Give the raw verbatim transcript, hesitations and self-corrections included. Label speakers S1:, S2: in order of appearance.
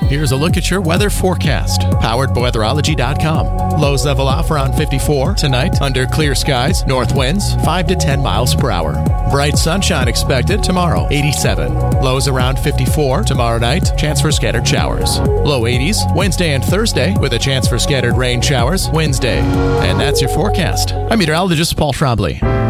S1: Here's a look at your weather forecast, powered by weatherology dot com. Lows level off around fifty-four tonight, under clear skies, north winds five to ten miles per hour. Bright sunshine expected tomorrow, eighty-seven. Lows around fifty-four tomorrow night, chance for scattered showers. Low eighties Wednesday and Thursday, with a chance for scattered rain showers Wednesday. And that's your forecast. I'm meteorologist Paul Trombley.